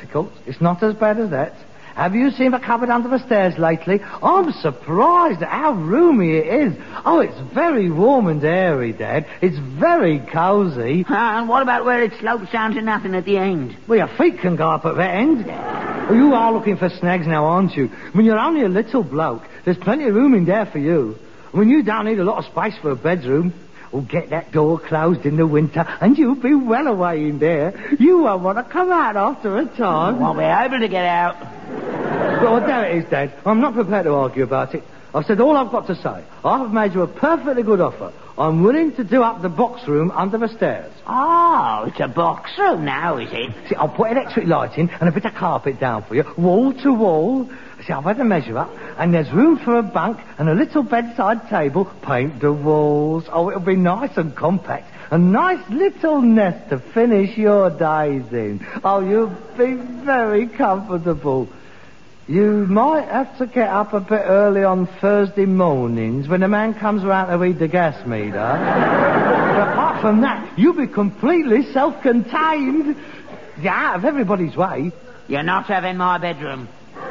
difficult. It's not as bad as that. Have you seen the cupboard under the stairs lately? I'm surprised at how roomy it is. Oh, it's very warm and airy, Dad. It's very cosy. And what about where it slopes down to nothing at the end? Well, your feet can go up at that end. Well, you are looking for snags now, aren't you? When you're only a little bloke, there's plenty of room in there for you. When you don't need a lot of space for a bedroom, well, get that door closed in the winter and you'll be well away in there. You won't want to come out after a time. Won't be able to get out. Well, there it is, Dad. I'm not prepared to argue about it. I've said all I've got to say. I have made you a perfectly good offer. I'm willing to do up the box room under the stairs. Oh, it's a box room now, is it? See, I'll put electric lighting and a bit of carpet down for you, wall to wall. See, I've had a measure up, and there's room for a bunk and a little bedside table. Paint the walls. Oh, it'll be nice and compact. A nice little nest to finish your days in. Oh, you'll be very comfortable. You might have to get up a bit early on Thursday mornings when the man comes around to read the gas meter. But apart from that, you'll be completely self-contained. You're out of everybody's way. You're not having my bedroom.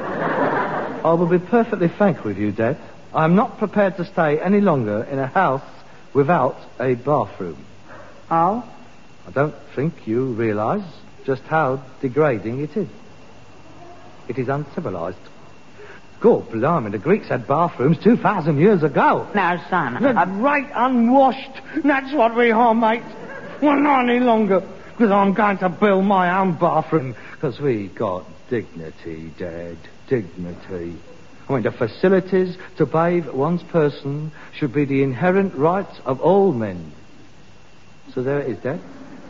I will be perfectly frank with you, Dad. I'm not prepared to stay any longer in a house without a bathroom. Oh? I don't think you realise just how degrading it is. It is uncivilized. God blimey, the Greeks had bathrooms 2,000 years ago. Now, son... They're right unwashed. That's what we are, mate. Well, not any longer. Because I'm going to build my own bathroom. Because we got dignity, Dad. Dignity. I mean, the facilities to bathe one's person should be the inherent right of all men. So there it is, Dad.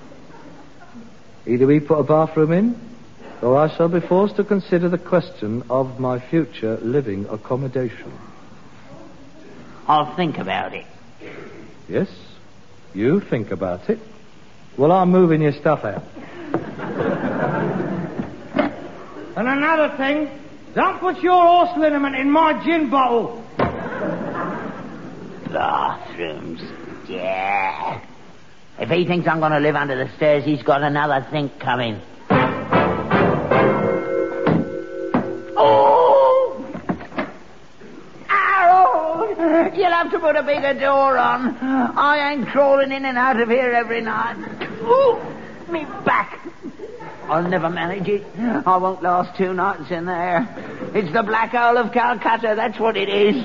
Either we put a bathroom in, or I shall be forced to consider the question of my future living accommodation. I'll think about it. Yes? You think about it? Well, I'm moving your stuff out. And another thing, don't put your horse liniment in my gin bottle. Bathrooms. Yeah. If he thinks I'm going to live under the stairs, he's got another think coming. You'll have to put a bigger door on. I ain't crawling in and out of here every night. Ooh, me back. I'll never manage it. I won't last 2 nights in there. It's the Black Hole of Calcutta, that's what it is.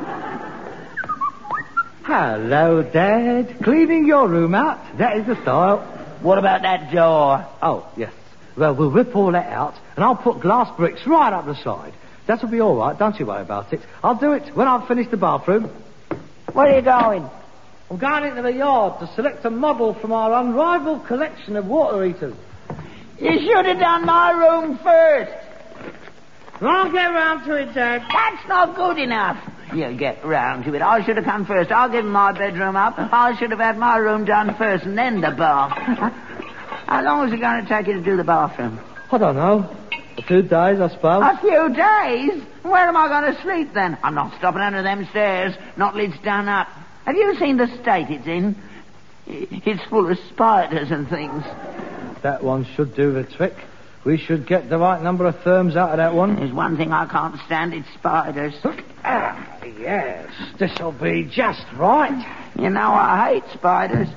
Hello, Dad. Cleaning your room out. That is the style. What about that door? Oh, yes. Well, we'll rip all that out, and I'll put glass bricks right up the side. That'll be all right, don't you worry about it. I'll do it when I've finished the bathroom. Where are you going? I'm going into the yard to select a model from our unrivaled collection of water heaters. You should have done my room first. I'll get round to it, Dad. That's not good enough. You'll get round to it. I should have come first. I'll give my bedroom up. I should have had my room done first and then the bath. How long is it going to take you to do the bathroom? I don't know. A few days, I suppose. A few days? Where am I going to sleep then? I'm not stopping under them stairs, not lids done up. Have you seen the state it's in? It's full of spiders and things. That one should do the trick. We should get the right number of therms out of that one. There's one thing I can't stand, it's spiders. Yes, this'll be just right. You know I hate spiders.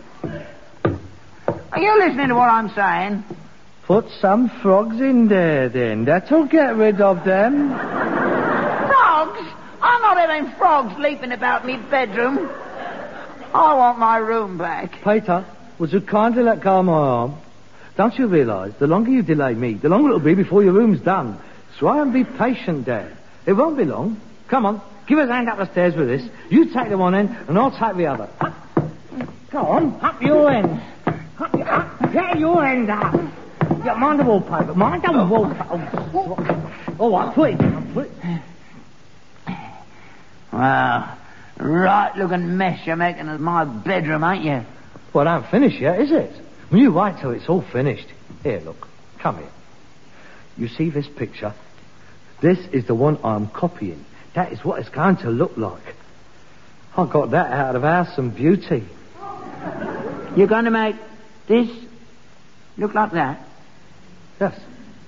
Are you listening to what I'm saying? Put some frogs in there, then. That'll get rid of them. Frogs? I'm not having frogs leaping about me bedroom. I want my room back. Peter, would you kindly let go of my arm? Don't you realise, the longer you delay me, the longer it'll be before your room's done. Try and be patient, Dad. It won't be long. Come on, give us a hand up the stairs with this. You take the one end, and I'll take the other. Go on, up your end. Get your end up. Yeah, mind the wallpaper. Mind the wallpaper. All right, put it. Well, right-looking mess you're making of my bedroom, ain't you? Well, it ain't finished yet, is it? When you wait till it's all finished. Here, look. Come here. You see this picture? This is the one I'm copying. That is what it's going to look like. I got that out of House and Beauty. You're going to make this look like that? Yes.